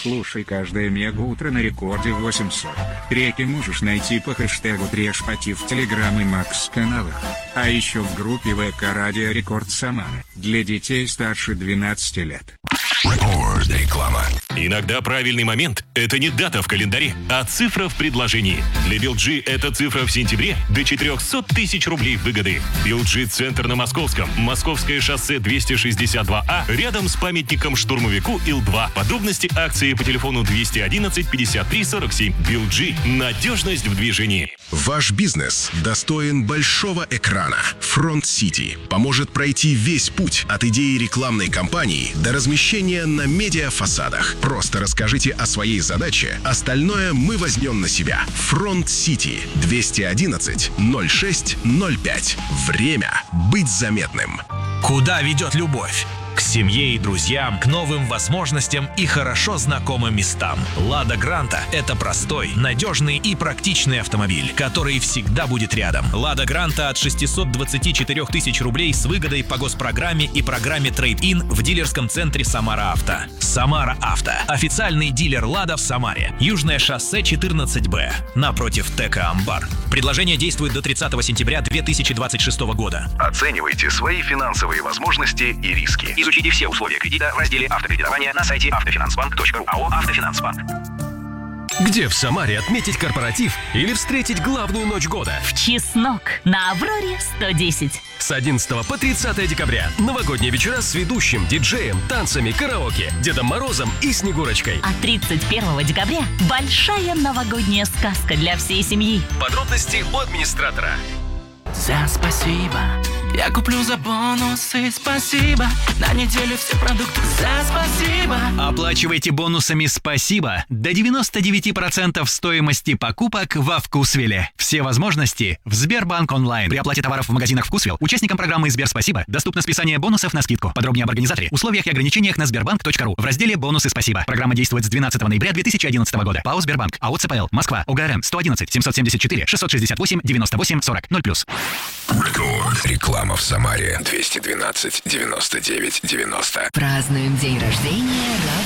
Слушай каждое мега-утро на рекорде 840. Треки можешь найти по хэштегу Трешпати в Телеграм и Макс-каналах. А еще в группе ВК Радио Рекорд Самара для детей старше 12 лет. Реклама. Иногда правильный момент – это не дата в календаре, а цифра в предложении. Для BLG это цифра в сентябре до 400 тысяч рублей выгоды. BLG Центр на Московском. Московское шоссе 262А рядом с памятником штурмовику Ил-2. Подробности акции по телефону 211 53 47. BLG – надежность в движении. Ваш бизнес достоин большого экрана. Front City поможет пройти весь путь от идеи рекламной кампании до размещения на медиафасадах. Просто расскажите о своей задаче, остальное мы возьмем на себя. Front City 211 06 05. Время быть заметным. Куда ведет любовь? К семье и друзьям, к новым возможностям и хорошо знакомым местам. «Лада Гранта» — это простой, надежный и практичный автомобиль, который всегда будет рядом. «Лада Гранта» от 624 тысяч рублей с выгодой по госпрограмме и программе Trade-in в дилерском центре «Самара Авто». «Самара Авто» — официальный дилер «Лада» в Самаре. Южное шоссе 14Б, напротив ТЭКа «Амбар». Предложение действует до 30 сентября 2026 года. Оценивайте свои финансовые возможности и риски. Изучите все условия кредита в разделе «Автокредитование» на сайте автофинансбанк.ру. АО «Автофинансбанк». Где в Самаре отметить корпоратив или встретить главную ночь года? В Чеснок на Авроре 110. С 11 по 30 декабря. Новогодние вечера с ведущим, диджеем, танцами, караоке, Дедом Морозом и Снегурочкой. А 31 декабря большая новогодняя сказка для всей семьи. Подробности у администратора. За спасибо. Я куплю за бонусы, спасибо. На неделю все продукты за спасибо. Оплачивайте бонусами «Спасибо» до 99% стоимости покупок во Вкусвилле. Все возможности в Сбербанк онлайн. При оплате товаров в магазинах Вкусвилл участникам программы Сбер Спасибо доступно списание бонусов на скидку. Подробнее об организаторе, условиях и ограничениях на сбербанк.ру в разделе «Бонусы Спасибо». Программа действует с 12 ноября 2011 года. ПАО «Сбербанк». АО ЦПЛ. Москва. ОГРН 111 774 668 98 40 0+. Рекорд. Реклама в Самаре. 212 99 90. Празднуем день рождения